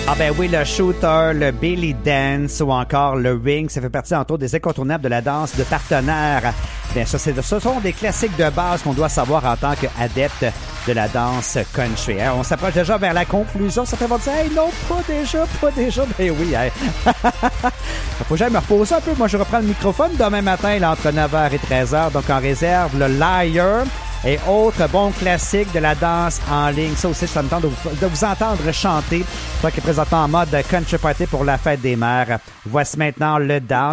Ah ben oui, le shooter, le belly dance ou encore le ring, ça fait partie entre autres des incontournables de la danse de partenaire. Bien, ce sont des classiques de base qu'on doit savoir en tant qu'adepte de la danse country. On s'approche déjà vers la conclusion. Ça fait dire, hey, non, pas déjà. Ben oui, hey. Faut que j'aille me reposer un peu. Moi, je reprends le microphone demain matin là, entre 9h et 13h. Donc, en réserve, le Liar et autres bons classiques de la danse en ligne. Ça aussi, ça me tente de vous entendre chanter. Toi qui est présentement en mode country party pour la fête des mères. Voici maintenant le Down.